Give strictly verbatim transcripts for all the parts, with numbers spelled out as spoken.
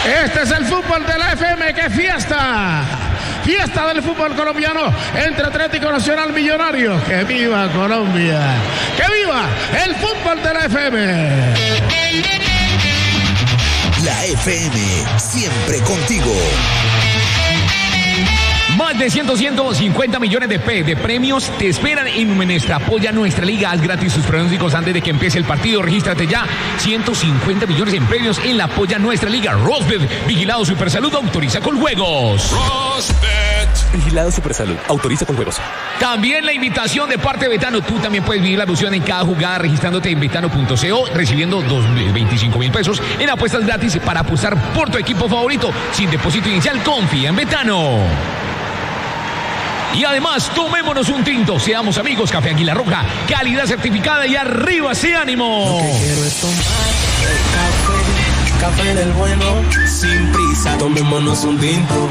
Este es el fútbol de la F M. ¡Qué fiesta! Fiesta del fútbol colombiano entre Atlético Nacional Millonarios. ¡Que viva Colombia! ¡Que viva el fútbol de la F M! La F M, siempre contigo. Más de ciento cincuenta millones de, P de premios te esperan en Numenestra. Apoya nuestra liga, haz gratis tus pronósticos antes de que empiece el partido. Regístrate ya. ciento cincuenta millones en premios en la Apoya nuestra liga. Rosbet, vigilado Supersalud, autoriza con juegos. Rosbet, vigilado Supersalud, autoriza con juegos. También la invitación de parte de Betano. Tú también puedes vivir la ilusión en cada jugada registrándote en betano punto co, recibiendo veinticinco mil pesos en apuestas gratis para apostar por tu equipo favorito. Sin depósito inicial, confía en Betano. Y además, tomémonos un tinto, seamos amigos. Café Águila Roja, calidad certificada y arriba ese ánimo. Lo que quiero es tomar café, café del bueno, sin prisa, tomémonos un tinto.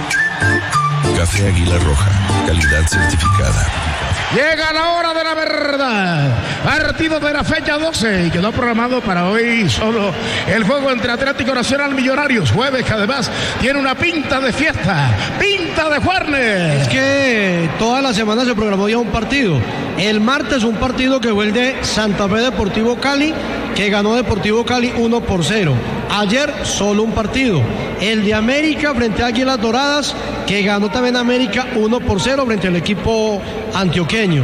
Café Águila Roja, calidad certificada. Llega la hora de la verdad. Partido de la fecha doce y quedó programado para hoy solo el juego entre Atlético Nacional Millonarios. Jueves que además tiene una pinta de fiesta, pinta de jueves. Es que toda la semana se programó ya un partido. El martes un partido que fue el de Santa Fe Deportivo Cali, que ganó Deportivo Cali uno por cero. Ayer solo un partido. El de América frente a Águilas Doradas, que ganó también América uno por cero frente al equipo antioqueño.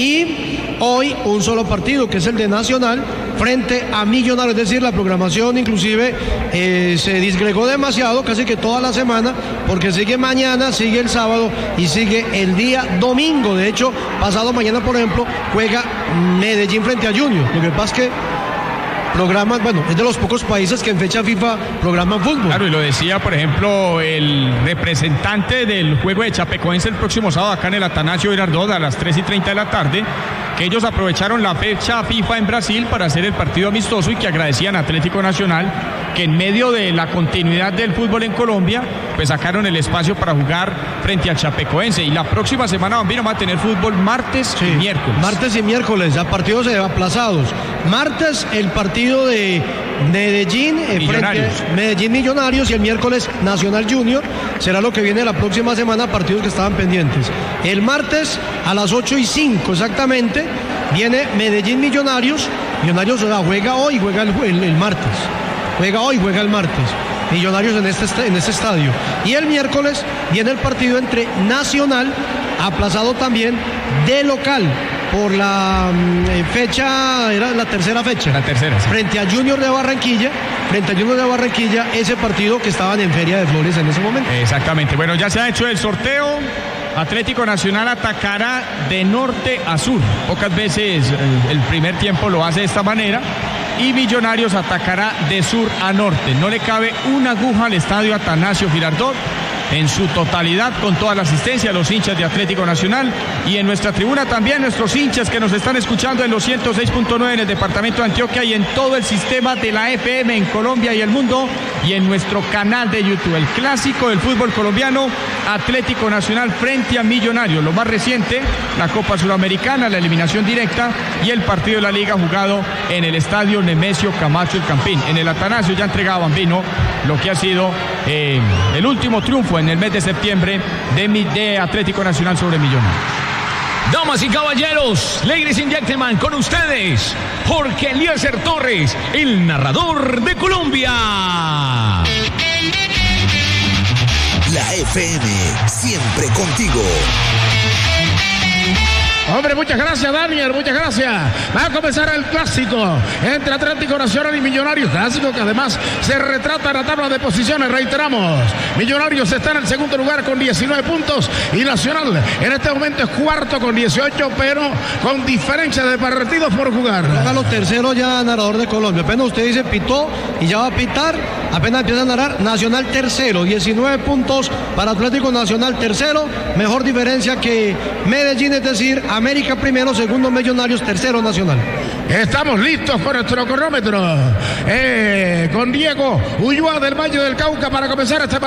Y hoy un solo partido, que es el de Nacional frente a Millonarios. Es decir, la programación inclusive eh, se disgregó demasiado, casi que toda la semana, porque sigue mañana, sigue el sábado y sigue el día domingo. De hecho, pasado mañana, por ejemplo, juega Medellín frente a Junior. Lo que pasa es que programas, bueno, es de los pocos países que en fecha FIFA programan fútbol. Claro, y lo decía, por ejemplo, el representante del juego de Chapecoense el próximo sábado acá en el Atanasio Girardot a las tres y treinta de la tarde, que ellos aprovecharon la fecha FIFA en Brasil para hacer el partido amistoso y que agradecían a Atlético Nacional que en medio de la continuidad del fútbol en Colombia, pues sacaron el espacio para jugar frente al Chapecoense. Y la próxima semana, Bambino, va a tener fútbol martes sí, y miércoles. Martes y miércoles, ya partidos aplazados. Martes el partido de Medellín, eh, Millonarios. Frente, Medellín Millonarios, y el miércoles Nacional Junior. Será lo que viene la próxima semana, partidos que estaban pendientes. El martes a las ocho y cinco exactamente viene Medellín Millonarios. Millonarios juega hoy, juega el, el, el martes. Juega hoy, juega el martes. Millonarios en este, en este estadio. Y el miércoles viene el partido entre Nacional, aplazado también, de local, por la eh, fecha, era la tercera fecha. La tercera, sí. Frente a Junior de Barranquilla, frente a Junior de Barranquilla, ese partido que estaban en Feria de Flores en ese momento. Exactamente. Bueno, ya se ha hecho el sorteo. Atlético Nacional atacará de norte a sur. Pocas veces el, el primer tiempo lo hace de esta manera. Y Millonarios atacará de sur a norte. No le cabe una aguja al estadio Atanasio Girardot en su totalidad, con toda la asistencia, los hinchas de Atlético Nacional, y en nuestra tribuna también nuestros hinchas que nos están escuchando en los ciento seis punto nueve en el departamento de Antioquia y en todo el sistema de la F M en Colombia y el mundo, y en nuestro canal de YouTube. El clásico del fútbol colombiano, Atlético Nacional frente a Millonarios, lo más reciente, la Copa Suramericana, la eliminación directa y el partido de la Liga jugado en el estadio Nemesio Camacho El Campín. En el Atanasio ya entregaba Bambino lo que ha sido eh, el último triunfo en el mes de septiembre de, de Atlético Nacional sobre Millonarios. Damas y caballeros, ladies and gentlemen, con ustedes, Jorge Eliezer Torres, el narrador de Colombia. La F M, siempre contigo. Hombre, muchas gracias, Daniel, muchas gracias. Va a comenzar el clásico entre Atlético Nacional y Millonarios. Clásico que además se retrata en la tabla de posiciones, reiteramos. Millonarios está en el segundo lugar con diecinueve puntos y Nacional en este momento es cuarto con dieciocho, pero con diferencia de partidos por jugar. Haga los terceros ya narrador de Colombia. Apenas usted dice pitó y ya va a pitar, apenas empieza a narrar. Nacional tercero, diecinueve puntos para Atlético Nacional tercero, mejor diferencia que Medellín, es decir, América primero, segundo Millonarios, tercero Nacional. Estamos listos con nuestro cronómetro, eh, con Diego Ulloa del Valle del Cauca para comenzar este partido.